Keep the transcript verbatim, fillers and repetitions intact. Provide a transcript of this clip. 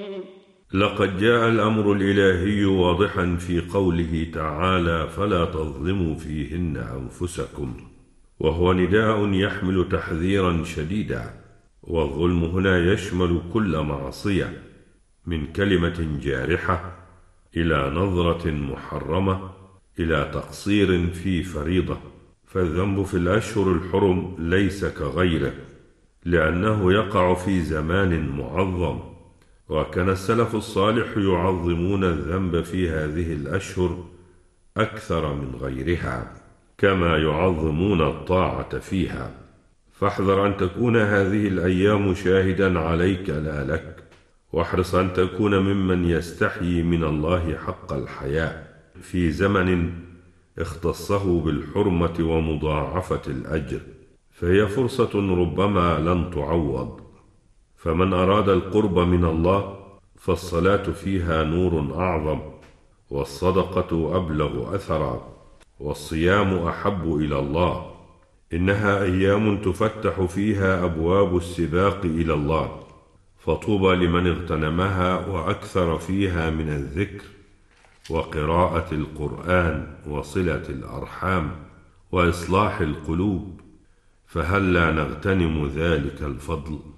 لقد جاء الأمر الإلهي واضحا في قوله تعالى: فلا تظلموا فيهن أنفسكم، وهو نداء يحمل تحذيرا شديدا. والظلم هنا يشمل كل معصية، من كلمة جارحة إلى نظرة محرمة إلى تقصير في فريضة. فالذنب في الأشهر الحرم ليس كغيره، لأنه يقع في زمان معظم، وكان السلف الصالح يعظمون الذنب في هذه الأشهر أكثر من غيرها، كما يعظمون الطاعة فيها. فاحذر أن تكون هذه الأيام شاهدا عليك لا لك، واحرص أن تكون ممن يستحيي من الله حق الحياء في زمن اختصه بالحرمة ومضاعفة الأجر، فهي فرصة ربما لن تعوض. فمن أراد القرب من الله فالصلاة فيها نور أعظم، والصدقة أبلغ أثرا، والصيام أحب إلى الله. إنها أيام تفتح فيها أبواب السباق إلى الله، فطوبى لمن اغتنمها وأكثر فيها من الذكر وقراءة القرآن وصلة الأرحام وإصلاح القلوب، فهل لا نغتنم ذلك الفضل؟